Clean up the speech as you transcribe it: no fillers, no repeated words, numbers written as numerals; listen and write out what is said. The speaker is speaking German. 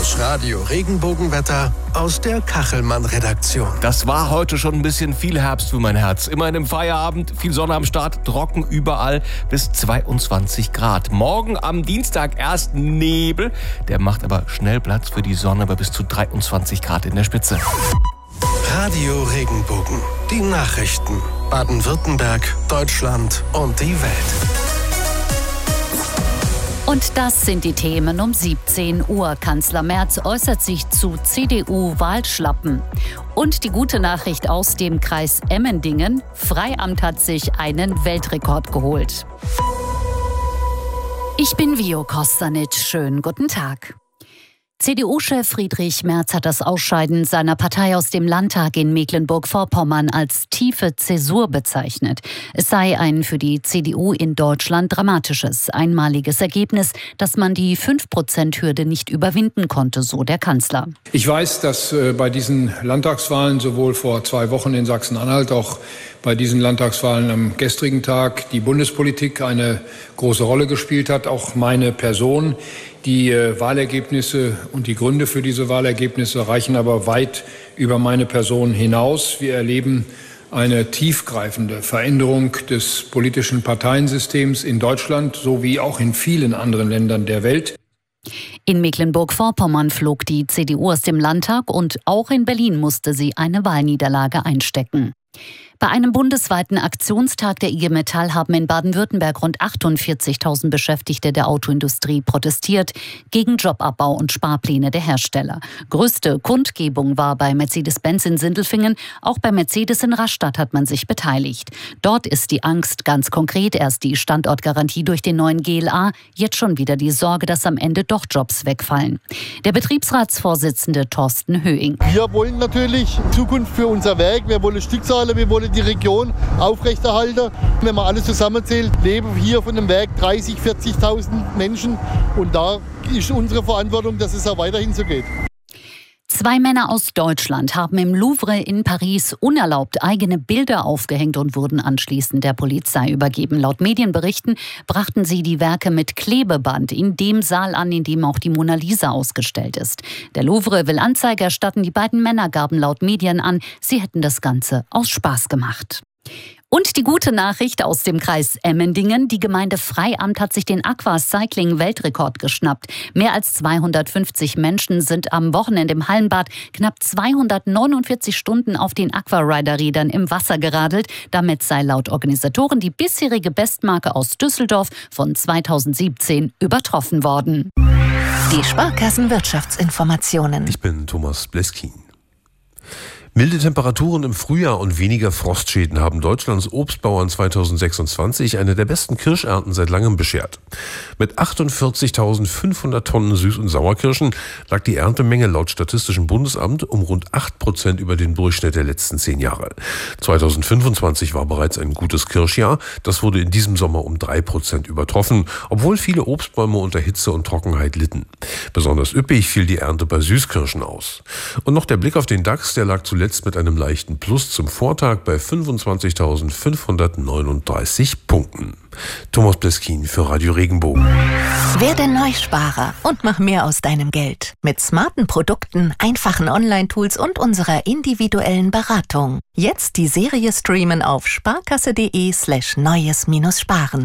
Das Radio Regenbogenwetter aus der Kachelmann-Redaktion. Das war heute schon ein bisschen viel Herbst für mein Herz. Immerhin im Feierabend, viel Sonne am Start, trocken überall bis 22 Grad. Morgen am Dienstag erst Nebel. Der macht aber schnell Platz für die Sonne bei bis zu 23 Grad in der Spitze. Radio Regenbogen. Die Nachrichten. Baden-Württemberg, Deutschland und die Welt. Und das sind die Themen um 17 Uhr. Kanzler Merz äußert sich zu CDU-Wahlschlappen. Und die gute Nachricht aus dem Kreis Emmendingen: Freiamt hat sich einen Weltrekord geholt. Ich bin Vio Kostanic. Schönen guten Tag. CDU-Chef Friedrich Merz hat das Ausscheiden seiner Partei aus dem Landtag in Mecklenburg-Vorpommern als tiefe Zäsur bezeichnet. Es sei ein für die CDU in Deutschland dramatisches, einmaliges Ergebnis, dass man die 5%-Hürde nicht überwinden konnte, so der Kanzler. Ich weiß, dass bei diesen Landtagswahlen sowohl vor 2 Wochen in Sachsen-Anhalt, auch bei diesen Landtagswahlen am gestrigen Tag die Bundespolitik eine große Rolle gespielt hat, auch meine Person. Die Wahlergebnisse und die Gründe für diese Wahlergebnisse reichen aber weit über meine Person hinaus. Wir erleben eine tiefgreifende Veränderung des politischen Parteiensystems in Deutschland sowie auch in vielen anderen Ländern der Welt. In Mecklenburg-Vorpommern flog die CDU aus dem Landtag und auch in Berlin musste sie eine Wahlniederlage einstecken. Bei einem bundesweiten Aktionstag der IG Metall haben in Baden-Württemberg rund 48.000 Beschäftigte der Autoindustrie protestiert gegen Jobabbau und Sparpläne der Hersteller. Größte Kundgebung war bei Mercedes-Benz in Sindelfingen. Auch bei Mercedes in Rastatt hat man sich beteiligt. Dort ist die Angst ganz konkret. Erst die Standortgarantie durch den neuen GLA, jetzt schon wieder die Sorge, dass am Ende doch Jobs wegfallen. Der Betriebsratsvorsitzende Thorsten Höing. Wir wollen natürlich Zukunft für unser Werk. Wir wollen Stückzahlen, wir wollen die Region aufrechterhalten. Wenn man alles zusammenzählt, leben hier von dem Werk 30.000, 40.000 Menschen. Und da ist unsere Verantwortung, dass es auch weiterhin so geht. 2 Männer aus Deutschland haben im Louvre in Paris unerlaubt eigene Bilder aufgehängt und wurden anschließend der Polizei übergeben. Laut Medienberichten brachten sie die Werke mit Klebeband in dem Saal an, in dem auch die Mona Lisa ausgestellt ist. Der Louvre will Anzeige erstatten. Die beiden Männer gaben laut Medien an, sie hätten das Ganze aus Spaß gemacht. Und die gute Nachricht aus dem Kreis Emmendingen: Die Gemeinde Freiamt hat sich den Aquacycling-Weltrekord geschnappt. Mehr als 250 Menschen sind am Wochenende im Hallenbad knapp 249 Stunden auf den Aquarider-Rädern im Wasser geradelt. Damit sei laut Organisatoren die bisherige Bestmarke aus Düsseldorf von 2017 übertroffen worden. Die Sparkassen-Wirtschaftsinformationen. Ich bin Thomas Bleskin. Milde Temperaturen im Frühjahr und weniger Frostschäden haben Deutschlands Obstbauern 2026 eine der besten Kirschernten seit langem beschert. Mit 48.500 Tonnen Süß- und Sauerkirschen lag die Erntemenge laut Statistischem Bundesamt um rund 8% über den Durchschnitt der letzten 10 Jahre. 2025 war bereits ein gutes Kirschjahr. Das wurde in diesem Sommer um 3% übertroffen, obwohl viele Obstbäume unter Hitze und Trockenheit litten. Besonders üppig fiel die Ernte bei Süßkirschen aus. Und noch der Blick auf den DAX, der lag zuletzt mit einem leichten Plus zum Vortag bei 25.539 Punkten. Thomas Bleskin für Radio Regenbogen. Werde Neusparer und mach mehr aus deinem Geld. Mit smarten Produkten, einfachen Online-Tools und unserer individuellen Beratung. Jetzt die Serie streamen auf sparkasse.de/neues-sparen.